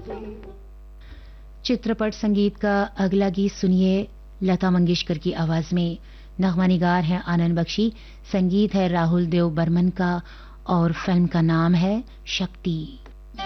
चित्रपट संगीत का अगला गीत सुनिए लता मंगेशकर की आवाज में। नगमा निगार है आनंद बख्शी, संगीत है राहुल देव बर्मन का और फिल्म का नाम है शक्ति।